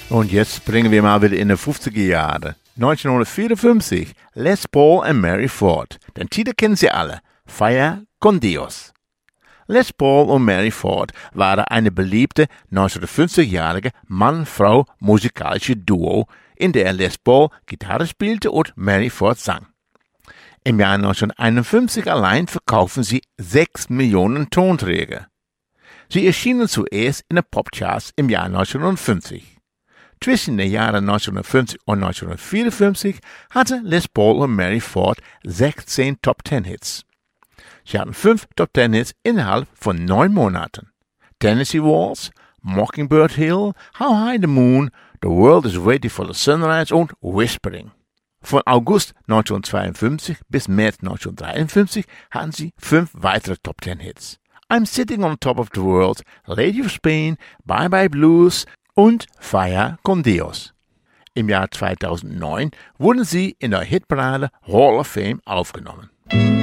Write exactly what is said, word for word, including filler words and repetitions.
Und jetzt springen wir mal wieder in die fünfziger Jahre. neunzehnhundertvierundfünfzig, Les Paul und Mary Ford. Den Titel kennen Sie alle, Fire con Dios. Les Paul und Mary Ford waren eine beliebte neunzehnhundertfünfzigjährige Mann-Frau-musikalische Duo, in der Les Paul Gitarre spielte und Mary Ford sang. Im Jahr neunzehnhunderteinundfünfzig allein verkauften sie sechs Millionen Tonträger. Sie erschienen zuerst in den Popcharts im Jahr neunzehnhundertfünfzig. Zwischen den Jahren neunzehnhundertfünfzig und neunzehnhundertvierundfünfzig hatte Les Paul und Mary Ford sechzehn Top-Ten-Hits. Sie hatten fünf Top-Ten-Hits innerhalb von neun Monaten. Tennessee Waltz, Mockingbird Hill, How High the Moon, The World is Waiting for the Sunrise und Whispering. Von August neunzehnhundertzweiundfünfzig bis März neunzehnhundertdreiundfünfzig hatten sie fünf weitere Top-Ten-Hits. I'm Sitting on Top of the World, Lady of Spain, Bye Bye Blues und Fire con Dios. Im Jahr zweitausendneun wurden sie in der Hitparade Hall of Fame aufgenommen.